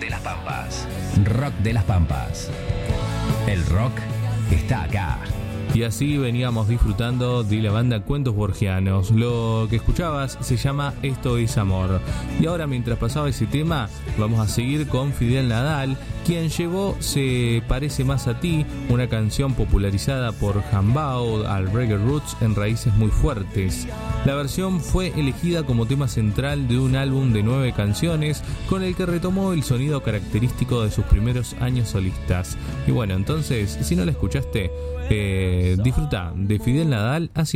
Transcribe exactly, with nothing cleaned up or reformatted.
de las Pampas. Rock de las Pampas. El rock está acá. Y así veníamos disfrutando de la banda Cuentos Borgianos. Lo que escuchabas se llama Esto es Amor. Y ahora, mientras pasaba ese tema, vamos a seguir con Fidel Nadal, quien llevó Se parece más a ti, una canción popularizada por Jambao al reggae roots en raíces muy fuertes. La versión fue elegida como tema central de un álbum de nueve canciones con el que retomó el sonido característico de sus primeros años solistas. Y bueno, entonces, si no la escuchaste, eh, disfruta de Fidel Nadal haciendo